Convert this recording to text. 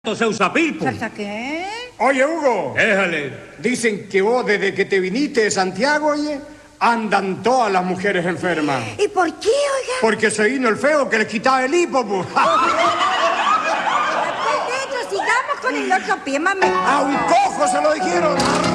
se usa pilpo. ¿Salsa qué? Oye, Hugo, Déjale. dicen que vos desde que te viniste de Santiago, oye, andan todas las mujeres enfermas. ¿Y por qué, oiga? Porque se vino el feo que les quitaba el hipo, pues. Pues de hecho, sigamos con el otro pie, mami. A un cojo se lo dijeron.